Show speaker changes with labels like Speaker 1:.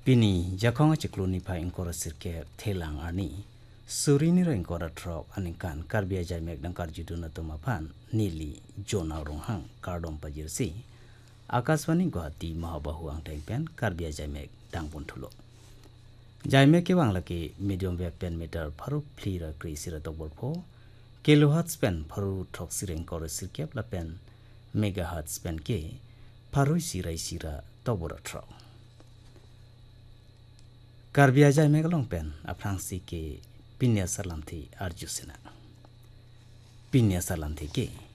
Speaker 1: Pini jakong cikluni pa ingkora sirke thelang ani surini ro ingkora trok aninkan karbia jaimek dang karjuduna tumapan nili jona ronghang kardom pajirsi akaswani guwahati mahabahu ang tengpen karbia jaimek dang puntulo jaimek ke wang laki medium wave pen meter pharu plira krisira tokbolpho kilohertz pen pharu thok sireng kora sirke la pen megahertz pen ke pharu sirai sira tobora trok Karbia jai megalong pen aprangsi ke pinya salam thi arjusina pinya salam thi ke